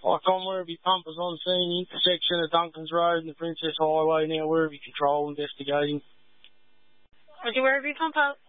I'm Werribee Pumpers on scene, intersection of Duncan's Road and the Princess Highway, now Werribee Control investigating. Roger, Werribee Pumper.